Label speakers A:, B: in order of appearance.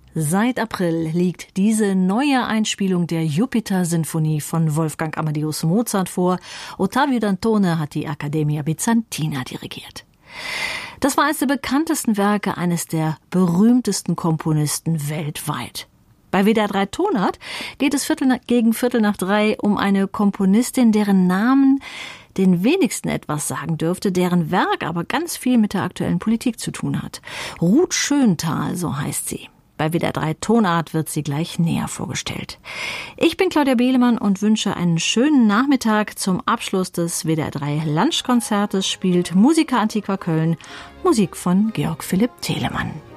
A: Seit April liegt diese neue Einspielung der Jupiter-Sinfonie von Wolfgang Amadeus Mozart vor. Ottavio Dantone hat die Accademia Bizantina dirigiert. Das war eines der bekanntesten Werke eines der berühmtesten Komponisten weltweit. Bei WDR 3 Tonart geht es gegen 2:15 um eine Komponistin, deren Namen den wenigsten etwas sagen dürfte, deren Werk aber ganz viel mit der aktuellen Politik zu tun hat. Ruth Schöntal, so heißt sie. Bei WDR 3 Tonart wird sie gleich näher vorgestellt. Ich bin Claudia Behlemann und wünsche einen schönen Nachmittag. Zum Abschluss des WDR 3 Lunchkonzertes spielt Musica Antiqua Köln Musik von Georg Philipp Telemann.